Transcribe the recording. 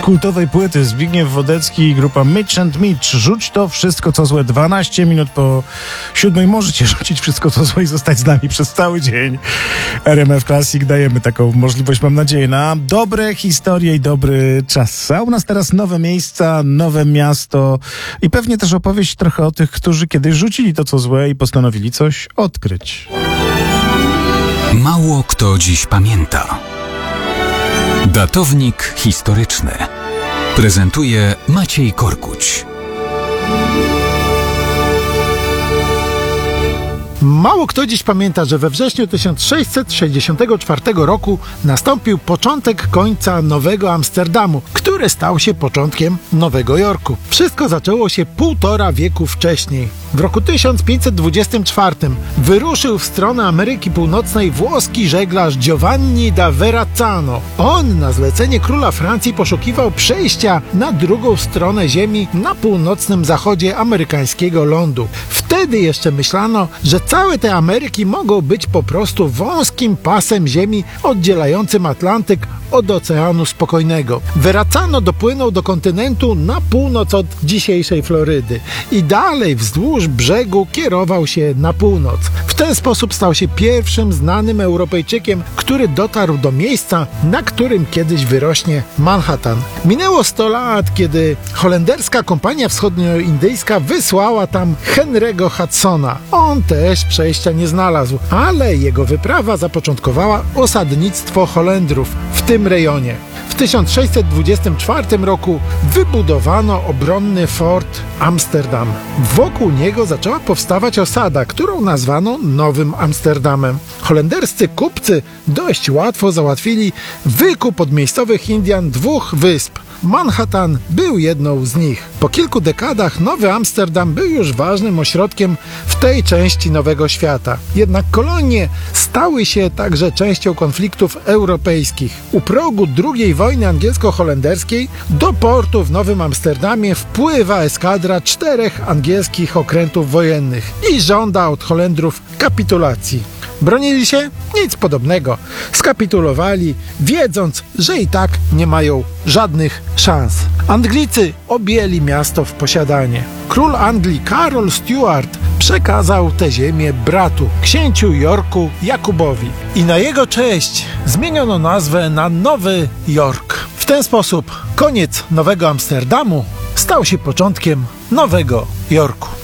kultowej płyty Zbigniew Wodecki i grupa Mitch and Mitch. Rzuć to wszystko co złe. 12 minut po 7 możecie rzucić wszystko co złe i zostać z nami przez cały dzień. RMF Classic dajemy taką możliwość, mam nadzieję, na dobre historie i dobry czas. A u nas teraz nowe miejsca, nowe miasto i pewnie też opowieść trochę o tych, którzy kiedyś rzucili to co złe i postanowili coś odkryć. Mało kto dziś pamięta. Datownik historyczny prezentuje Maciej Korkuć. Mało kto dziś pamięta, że we wrześniu 1664 roku nastąpił początek końca Nowego Amsterdamu, który stał się początkiem Nowego Jorku. Wszystko zaczęło się 1,5 wieku wcześniej. W roku 1524 wyruszył w stronę Ameryki Północnej włoski żeglarz Giovanni da Verrazzano. On na zlecenie króla Francji poszukiwał przejścia na drugą stronę ziemi na północnym zachodzie amerykańskiego lądu. Wtedy jeszcze myślano, że całe te Ameryki mogą być po prostu wąskim pasem ziemi oddzielającym Atlantyk od Oceanu Spokojnego. Verrazzano dopłynął do kontynentu na północ od dzisiejszej Florydy i dalej wzdłuż brzegu kierował się na północ. W ten sposób stał się pierwszym znanym Europejczykiem, który dotarł do miejsca, na którym kiedyś wyrośnie Manhattan. Minęło 100 lat, kiedy holenderska kompania wschodnioindyjska wysłała tam Henry'ego Hudsona. On też przejścia nie znalazł, ale jego wyprawa zapoczątkowała osadnictwo Holendrów w tym rejonie. W 1624 roku wybudowano obronny fort Amsterdam. Wokół niego zaczęła powstawać osada, którą nazwano Nowym Amsterdamem. Holenderscy kupcy dość łatwo załatwili wykup od miejscowych Indian 2 wysp. Manhattan był jedną z nich. Po kilku dekadach Nowy Amsterdam był już ważnym ośrodkiem w tej części Nowego Świata. Jednak kolonie stały się także częścią konfliktów europejskich. U progu II wojny angielsko-holenderskiej do portu w Nowym Amsterdamie wpływa eskadra 4 angielskich okrętów wojennych i żąda od Holendrów kapitulacji. Bronili się? Nic podobnego. Skapitulowali, wiedząc, że i tak nie mają żadnych szans. Anglicy objęli miasto w posiadanie. Król Anglii Karol Stuart przekazał tę ziemię bratu, księciu Yorku Jakubowi. I na jego cześć zmieniono nazwę na Nowy Jork. W ten sposób koniec Nowego Amsterdamu stał się początkiem Nowego Jorku.